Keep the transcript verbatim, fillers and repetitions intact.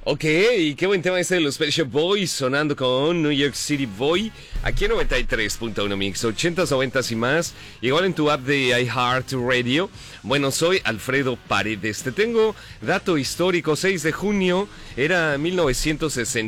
Ok, qué buen tema ese de los Pet Shop Boys sonando con New York City Boy. Aquí en noventa y tres punto uno Mix, ochentas, noventas y más. Igual en tu app de iHeartRadio. Bueno, soy Alfredo Paredes. Te tengo dato histórico, seis de junio, era mil novecientos sesenta.